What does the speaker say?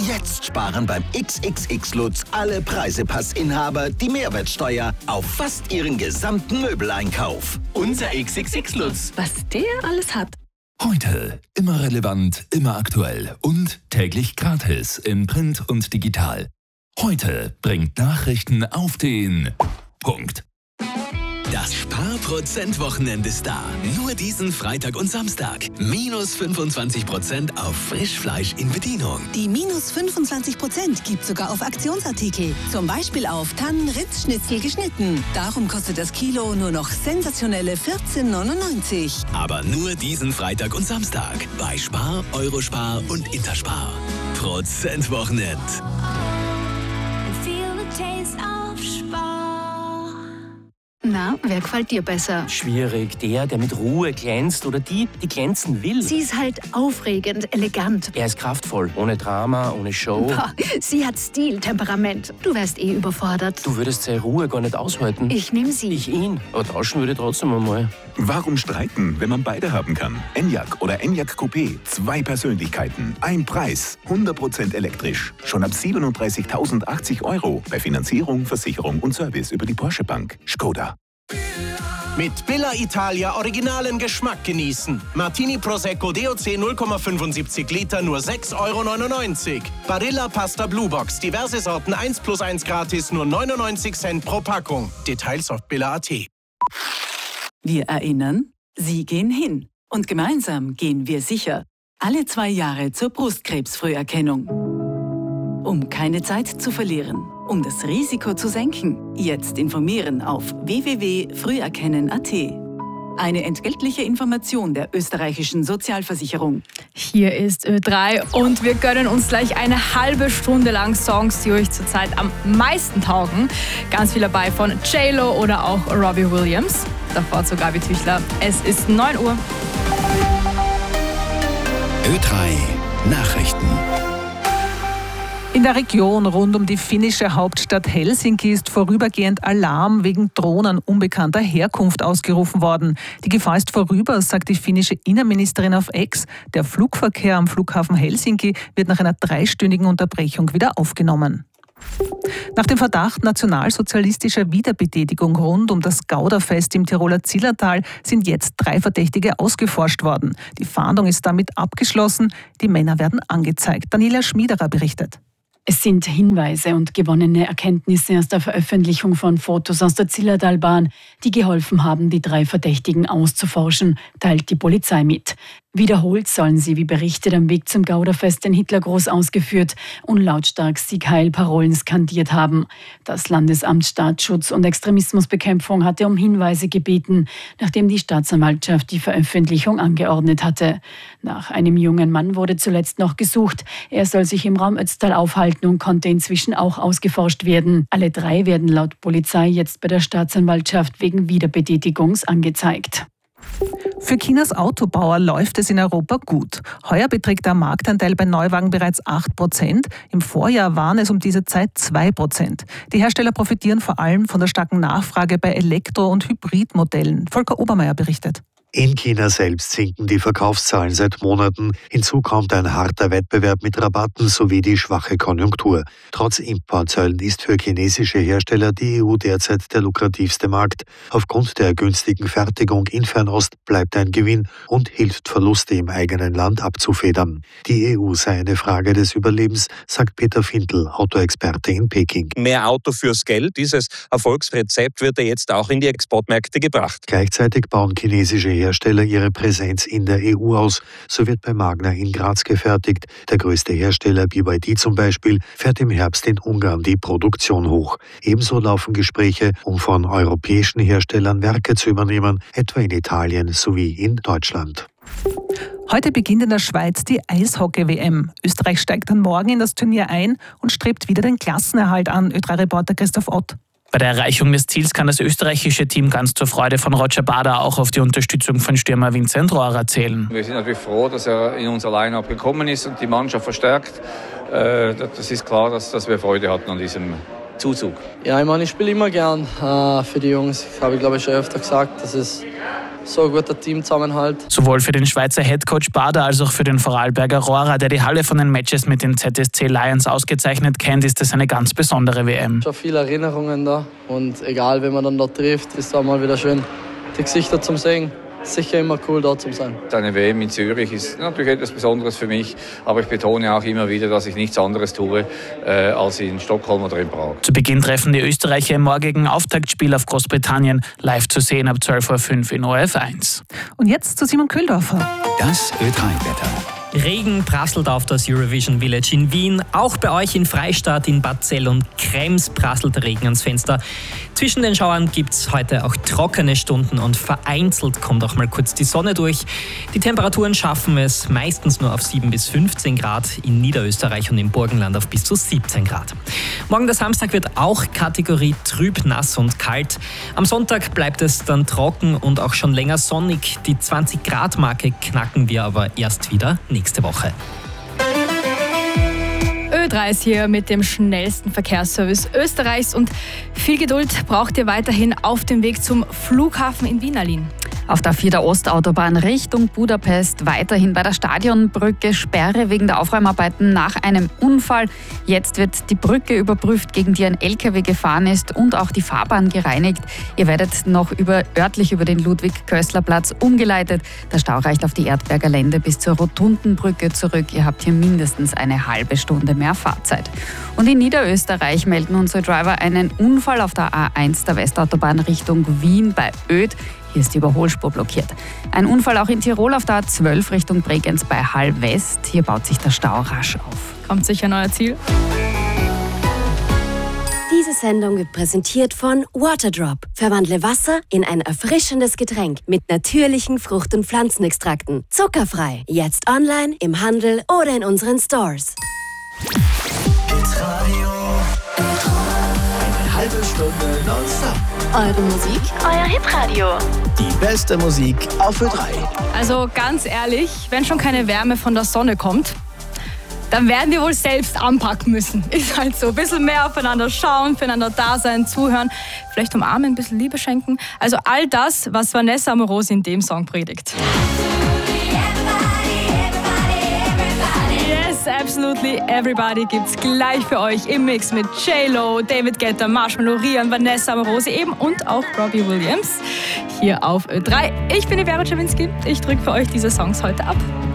Jetzt sparen beim XXX Lutz alle Preisepassinhaber die Mehrwertsteuer auf fast ihren gesamten Möbeleinkauf. Unser XXX Lutz. Was der alles hat. Heute immer relevant, immer aktuell und täglich gratis in Print und digital. Heute bringt Nachrichten auf den Punkt. Das Sparprozent-Wochenende ist da. Nur diesen Freitag und Samstag. Minus 25% auf Frischfleisch in Bedienung. Die minus 25% gibt sogar auf Aktionsartikel. Zum Beispiel auf Tannen-Ritz-Schnitzel geschnitten. Darum kostet das Kilo nur noch sensationelle 14,99. Aber nur diesen Freitag und Samstag. Bei Spar, Eurospar und Interspar. Prozent-Wochenend. Na, wer gefällt dir besser? Schwierig. Der mit Ruhe glänzt oder die glänzen will. Sie ist halt aufregend, elegant. Er ist kraftvoll, ohne Drama, ohne Show. Boah, sie hat Stil, Temperament. Du wärst überfordert. Du würdest seine Ruhe gar nicht aushalten. Ich nehme sie. Ich ihn. Aber tauschen würde trotzdem einmal. Warum streiten, wenn man beide haben kann? Enyaq oder Enyaq Coupé. 2 Persönlichkeiten, ein Preis. 100% elektrisch. Schon ab 37.080 € bei Finanzierung, Versicherung und Service über die Porsche Bank. Skoda. Mit Billa Italia originalen Geschmack genießen. Martini Prosecco DOC 0,75 Liter nur 6,99 €. Barilla Pasta Blue Box, diverse Sorten 1+1 gratis, nur 99 Cent pro Packung. Details auf billa.at. Wir erinnern, Sie gehen hin. Und gemeinsam gehen wir sicher. Alle 2 Jahre zur Brustkrebsfrüherkennung. Um keine Zeit zu verlieren. Um das Risiko zu senken. Jetzt informieren auf www.früherkennen.at. Eine entgeltliche Information der österreichischen Sozialversicherung. Hier ist Ö3 und wir gönnen uns gleich eine halbe Stunde lang Songs, die euch zurzeit am meisten taugen. Ganz viel dabei von J-Lo oder auch Robbie Williams. Davor zu Gabi Tüchler. Es ist 9 Uhr. Ö3 Nachrichten. In der Region rund um die finnische Hauptstadt Helsinki ist vorübergehend Alarm wegen Drohnen unbekannter Herkunft ausgerufen worden. Die Gefahr ist vorüber, sagt die finnische Innenministerin auf X. Der Flugverkehr am Flughafen Helsinki wird nach einer 3-stündigen Unterbrechung wieder aufgenommen. Nach dem Verdacht nationalsozialistischer Wiederbetätigung rund um das Gauderfest im Tiroler Zillertal sind jetzt 3 Verdächtige ausgeforscht worden. Die Fahndung ist damit abgeschlossen. Die Männer werden angezeigt. Daniela Schmiederer berichtet. Es sind Hinweise und gewonnene Erkenntnisse aus der Veröffentlichung von Fotos aus der Zillertalbahn, die geholfen haben, die 3 Verdächtigen auszuforschen, teilt die Polizei mit. Wiederholt sollen sie, wie berichtet, am Weg zum Gauderfest den Hitlergruß ausgeführt und lautstark Sieg Heil Parolen skandiert haben. Das Landesamt Staatsschutz und Extremismusbekämpfung hatte um Hinweise gebeten, nachdem die Staatsanwaltschaft die Veröffentlichung angeordnet hatte. Nach einem jungen Mann wurde zuletzt noch gesucht. Er soll sich im Raum Ötztal aufhalten und konnte inzwischen auch ausgeforscht werden. Alle 3 werden laut Polizei jetzt bei der Staatsanwaltschaft wegen Wiederbetätigungs angezeigt. Für Chinas Autobauer läuft es in Europa gut. Heuer beträgt der Marktanteil bei Neuwagen bereits 8%. Im Vorjahr waren es um diese Zeit 2%. Die Hersteller profitieren vor allem von der starken Nachfrage bei Elektro- und Hybridmodellen. Volker Obermeier berichtet. In China selbst sinken die Verkaufszahlen seit Monaten. Hinzu kommt ein harter Wettbewerb mit Rabatten sowie die schwache Konjunktur. Trotz Importzöllen ist für chinesische Hersteller die EU derzeit der lukrativste Markt. Aufgrund der günstigen Fertigung in Fernost bleibt ein Gewinn und hilft, Verluste im eigenen Land abzufedern. Die EU sei eine Frage des Überlebens, sagt Peter Findl, Autoexperte in Peking. Mehr Auto fürs Geld, dieses Erfolgsrezept wird ja jetzt auch in die Exportmärkte gebracht. Gleichzeitig bauen chinesische Hersteller ihre Präsenz in der EU aus. So wird bei Magna in Graz gefertigt. Der größte Hersteller BYD zum Beispiel fährt im Herbst in Ungarn die Produktion hoch. Ebenso laufen Gespräche, um von europäischen Herstellern Werke zu übernehmen, etwa in Italien sowie in Deutschland. Heute beginnt in der Schweiz die Eishockey-WM. Österreich steigt dann morgen in das Turnier ein und strebt wieder den Klassenerhalt an, Ö3-Reporter Christoph Ott. Bei der Erreichung des Ziels kann das österreichische Team ganz zur Freude von Roger Bader auch auf die Unterstützung von Stürmer Vincent Rohrer zählen. Wir sind natürlich froh, dass er in unser Line-Up gekommen ist und die Mannschaft verstärkt. Das ist klar, dass wir Freude hatten an diesem Zuzug. Ja, ich meine, ich spiele immer gern für die Jungs. Ich habe, glaube ich, schon öfter gesagt, dass es so ein guter Teamzusammenhalt. Sowohl für den Schweizer Headcoach Bader als auch für den Vorarlberger Rohrer, der die Halle von den Matches mit den ZSC Lions ausgezeichnet kennt, ist es eine ganz besondere WM. Schon viele Erinnerungen da und egal, wenn man dann da trifft, ist es auch mal wieder schön, die Gesichter zum Sehen. Sicher immer cool, dort zu sein. Eine WM in Zürich ist natürlich etwas Besonderes für mich, aber ich betone auch immer wieder, dass ich nichts anderes tue als in Stockholm oder in Prag. Zu Beginn treffen die Österreicher im morgigen Auftaktspiel auf Großbritannien, live zu sehen ab 12.05 Uhr in ORF1. Und jetzt zu Simon Köhldorfer. Das Ö3-Wetter. Regen prasselt auf das Eurovision Village in Wien. Auch bei euch in Freistadt, in Bad Zell und Krems prasselt Regen ans Fenster. Zwischen den Schauern gibt es heute auch trockene Stunden und vereinzelt kommt auch mal kurz die Sonne durch. Die Temperaturen schaffen es meistens nur auf 7 bis 15 Grad, in Niederösterreich und im Burgenland auf bis zu 17 Grad. Morgen der Samstag wird auch Kategorie trüb, nass und kalt. Am Sonntag bleibt es dann trocken und auch schon länger sonnig. Die 20-Grad-Marke knacken wir aber erst wieder nächste Woche. Ö3 ist hier mit dem schnellsten Verkehrsservice Österreichs und viel Geduld braucht ihr weiterhin auf dem Weg zum Flughafen in Wien, Aline. Auf der 4. Ostautobahn Richtung Budapest weiterhin bei der Stadionbrücke Sperre wegen der Aufräumarbeiten nach einem Unfall. Jetzt wird die Brücke überprüft, gegen die ein LKW gefahren ist und auch die Fahrbahn gereinigt. Ihr werdet noch örtlich über den Ludwig-Köstler-Platz umgeleitet. Der Stau reicht auf die Erdberger Lände bis zur Rotundenbrücke zurück. Ihr habt hier mindestens eine halbe Stunde mehr Fahrzeit. Und in Niederösterreich melden unsere Driver einen Unfall auf der A1 der Westautobahn Richtung Wien bei Oedt. Hier ist die Überholspur blockiert. Ein Unfall auch in Tirol auf der A12 Richtung Bregenz bei Hall West. Hier baut sich der Stau rasch auf. Kommt sicher ein neuer Ziel. Diese Sendung wird präsentiert von Waterdrop. Verwandle Wasser in ein erfrischendes Getränk mit natürlichen Frucht- und Pflanzenextrakten. Zuckerfrei. Jetzt online, im Handel oder in unseren Stores. Eine halbe Stunde nonstop. Eure Musik, euer Hitradio. Die beste Musik auf Ö3. Also ganz ehrlich, wenn schon keine Wärme von der Sonne kommt, dann werden wir wohl selbst anpacken müssen. Ist halt so. Ein bisschen mehr aufeinander schauen, füreinander da sein, zuhören, vielleicht umarmen, ein bisschen Liebe schenken. Also all das, was Vanessa Amorosi in dem Song predigt. Absolutely Everybody gibt's gleich für euch im Mix mit J-Lo, David Guetta, Marshmello, Rian, Vanessa Amorosi eben und auch Robbie Williams hier auf Ö3. Ich bin die Vera Czerwinski. Ich drücke für euch diese Songs heute ab.